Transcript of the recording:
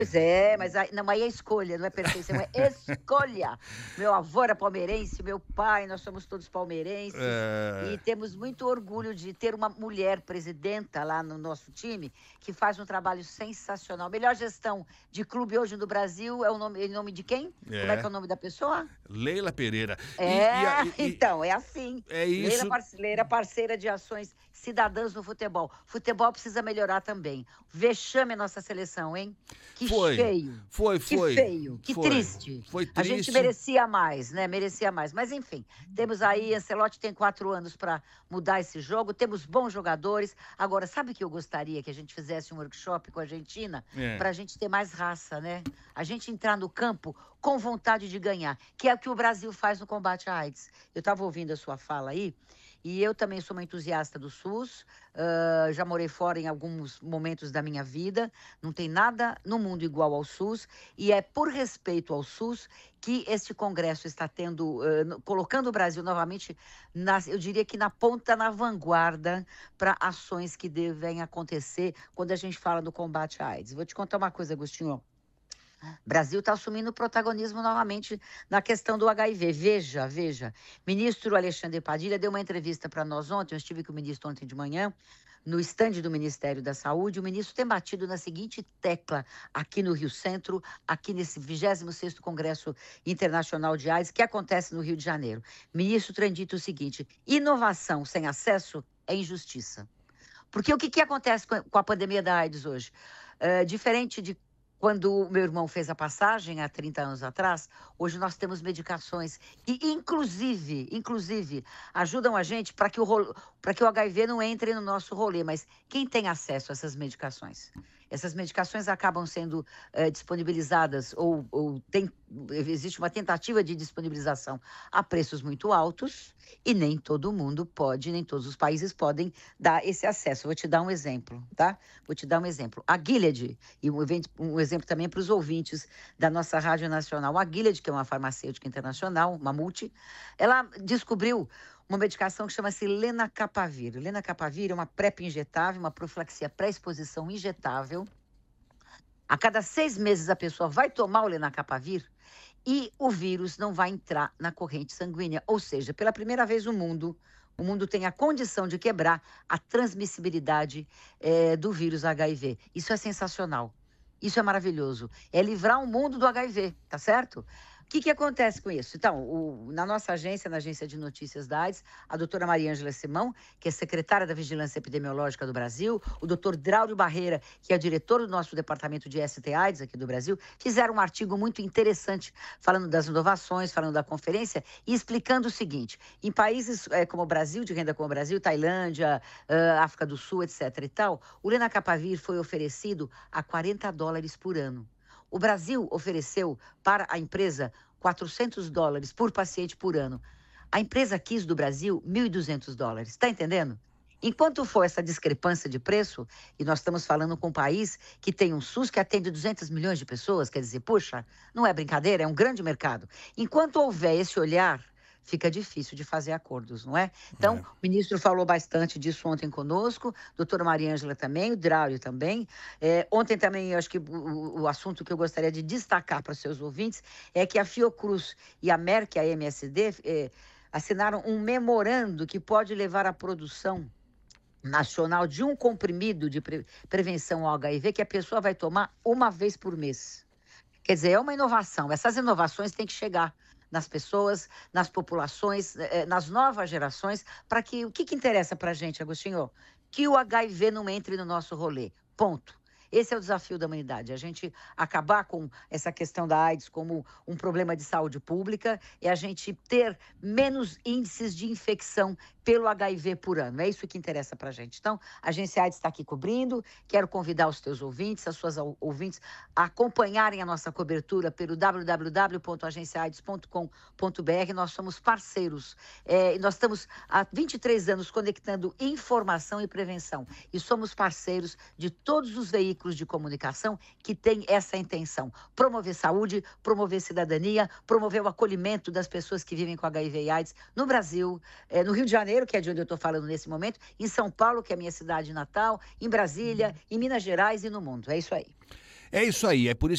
Pois é, mas aí não, aí é escolha, não é perfeição, é escolha. Meu avô era palmeirense, meu pai, nós somos todos palmeirenses É, e temos muito orgulho de ter uma mulher presidenta lá no nosso time, que faz um trabalho sensacional. Melhor gestão de clube hoje no Brasil é o nome, em nome de quem? Como é que é é. o nome da pessoa? Leila Pereira. É, então, é assim. É Leila isso. Parceira, parceira de ações cidadãs no futebol. Futebol precisa melhorar também. Vexame a nossa seleção, hein? Que Foi, feio, foi, que foi, feio, que foi. triste. Foi A gente triste. merecia mais, né? Merecia mais. Mas enfim, temos aí, Ancelotti tem 4 anos para mudar esse jogo, temos bons jogadores. Agora, sabe o que eu gostaria que a gente fizesse um workshop com a Argentina? É. Para a gente ter mais raça, né? A gente entrar no campo com vontade de ganhar, que é o que o Brasil faz no combate à AIDS. Eu estava ouvindo a sua fala aí, e eu também sou uma entusiasta do SUS, já morei fora em alguns momentos da minha vida, não tem nada no mundo igual ao SUS, e é por respeito ao SUS que este Congresso está tendo, colocando o Brasil novamente, eu diria que na ponta, na vanguarda, para ações que devem acontecer quando a gente fala do combate à AIDS. Vou te contar uma coisa, Agostinho. O Brasil está assumindo protagonismo novamente na questão do HIV. Veja, veja. Ministro Alexandre Padilha deu uma entrevista para nós ontem, eu estive com o ministro ontem de manhã, no estande do Ministério da Saúde. O ministro tem batido na seguinte tecla aqui no Rio Centro, aqui nesse 26º Congresso Internacional de AIDS, que acontece no Rio de Janeiro. O ministro tem dito o seguinte: inovação sem acesso é injustiça. Porque o que acontece com a pandemia da AIDS hoje? Diferente de quando o meu irmão fez a passagem há 30 anos atrás, hoje nós temos medicações que, inclusive, ajudam a gente para que o HIV não entre no nosso rolê. Mas quem tem acesso a essas medicações? Essas medicações acabam sendo disponibilizadas existe uma tentativa de disponibilização a preços muito altos e nem todo mundo pode, nem todos os países podem dar esse acesso. Vou te dar um exemplo, tá? Vou te dar um exemplo. A Gilead, e um exemplo também para os ouvintes da nossa Rádio Nacional. A Gilead, que é uma farmacêutica internacional, uma multi, ela descobriu uma medicação que chama-se Lenacapavir. Lenacapavir é uma PrEP injetável, uma profilaxia pré-exposição injetável. A cada 6 meses a pessoa vai tomar o Lenacapavir e o vírus não vai entrar na corrente sanguínea. Ou seja, pela primeira vez no mundo, o mundo tem a condição de quebrar a transmissibilidade do vírus HIV. Isso é sensacional. Isso é maravilhoso. É livrar o mundo do HIV, tá certo? O que acontece com isso? Então, na nossa agência, na Agência de Notícias da AIDS, a doutora Mariângela Simão, que é secretária da Vigilância Epidemiológica do Brasil, o doutor Draulio Barreira, que é diretor do nosso departamento de ST-AIDS aqui do Brasil, fizeram um artigo muito interessante falando das inovações, falando da conferência e explicando o seguinte: em países como o Brasil, de renda como o Brasil, Tailândia, África do Sul, etc. e tal, o Lenacapavir foi oferecido a $40 por ano. O Brasil ofereceu para a empresa $400 por paciente por ano. A empresa quis do Brasil $1.200. Está entendendo? Enquanto for essa discrepância de preço, e nós estamos falando com um país que tem um SUS que atende 200 milhões de pessoas, quer dizer, puxa, não é brincadeira, é um grande mercado. Enquanto houver esse olhar, fica difícil de fazer acordos, não é? Então, É. o ministro falou bastante disso ontem conosco, doutora Mariângela também, o Draulio também. Ontem também, eu acho que o assunto que eu gostaria de destacar para os seus ouvintes é que a Fiocruz e a Merck, a MSD, assinaram um memorando que pode levar à produção nacional de um comprimido de prevenção ao HIV que a pessoa vai tomar uma vez por mês. Quer dizer, é uma inovação. Essas inovações têm que chegar nas pessoas, nas populações, nas novas gerações, para que o que interessa para a gente, Agostinho? Que o HIV não entre no nosso rolê. Ponto. Esse é o desafio da humanidade, a gente acabar com essa questão da AIDS como um problema de saúde pública e a gente ter menos índices de infecção pelo HIV por ano. É isso que interessa para a gente. Então, a Agência AIDS está aqui cobrindo. Quero convidar os teus ouvintes, as suas ouvintes, a acompanharem a nossa cobertura pelo www.agenciaaids.com.br. Nós somos parceiros. E nós estamos há 23 anos conectando informação e prevenção. E somos parceiros de todos os veículos de comunicação que têm essa intenção. Promover saúde, promover cidadania, promover o acolhimento das pessoas que vivem com HIV e AIDS no Brasil, no Rio de Janeiro, que é de onde eu estou falando nesse momento, em São Paulo, que é a minha cidade natal, em Brasília, em Minas Gerais e no mundo. É isso aí. É isso aí, é por isso